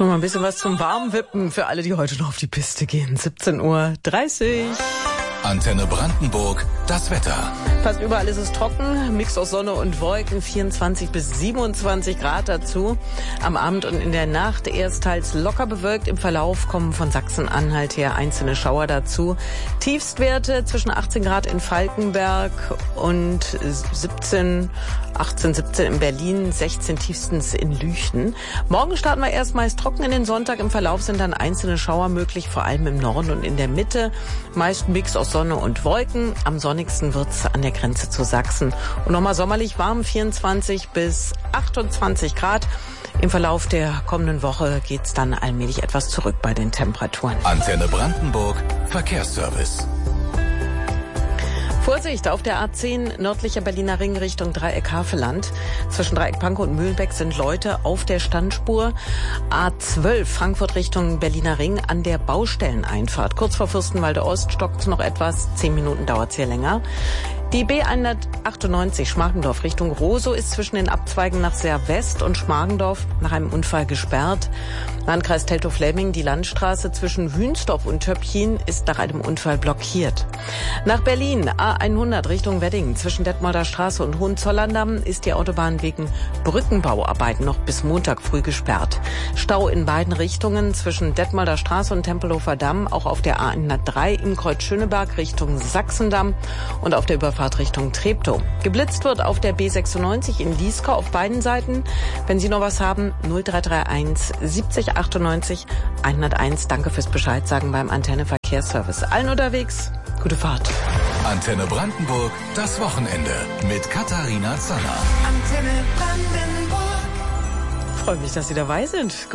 So, mal ein bisschen was zum Warmwippen für alle, die heute noch auf die Piste gehen. 17:30 Uhr. Antenne Brandenburg, das Wetter. Fast überall ist es trocken, Mix aus Sonne und Wolken, 24 bis 27 Grad dazu. Am Abend und in der Nacht erst teils locker bewölkt, im Verlauf kommen von Sachsen-Anhalt her einzelne Schauer dazu. Tiefstwerte zwischen 18 Grad in Falkenberg und 18, 17 in Berlin, 16 tiefstens in Lüchten. Morgen starten wir erst meist trocken in den Sonntag, im Verlauf sind dann einzelne Schauer möglich, vor allem im Norden und in der Mitte. Meist Mix aus Sonne und Wolken. Am sonnigsten wird's an der Grenze zu Sachsen. Und nochmal sommerlich warm, 24 bis 28 Grad. Im Verlauf der kommenden Woche geht's dann allmählich etwas zurück bei den Temperaturen. Antenne Brandenburg, Verkehrsservice. Vorsicht, auf der A10 nördlicher Berliner Ring Richtung Dreieck Havelland. Zwischen Dreieck Pankow und Mühlenbeck sind Leute auf der Standspur. A12 Frankfurt Richtung Berliner Ring an der Baustelleneinfahrt. Kurz vor Fürstenwalde Ost stockt's noch etwas. 10 Minuten dauert's hier länger. Die B198 Schmargendorf Richtung Rosow ist zwischen den Abzweigen nach Sehr-West und Schmargendorf nach einem Unfall gesperrt. Landkreis Teltow-Fläming, die Landstraße zwischen Wünsdorf und Töpfchen ist nach einem Unfall blockiert. Nach Berlin, A100 Richtung Wedding, zwischen Detmolder Straße und Hohenzollern-Damm ist die Autobahn wegen Brückenbauarbeiten noch bis Montag früh gesperrt. Stau in beiden Richtungen zwischen Detmolder Straße und Tempelhofer Damm, auch auf der A103 im Kreuz Schöneberg Richtung Sachsendamm und auf der Überfahrt Richtung Treptow. Geblitzt wird auf der B96 in Dieskau auf beiden Seiten. Wenn Sie noch was haben, 0331 70 98 101. Danke fürs Bescheid sagen beim Antenne Verkehrsservice. Allen unterwegs, gute Fahrt. Antenne Brandenburg, das Wochenende mit Katharina Zanner. Antenne Brandenburg. Freue mich, dass Sie dabei sind.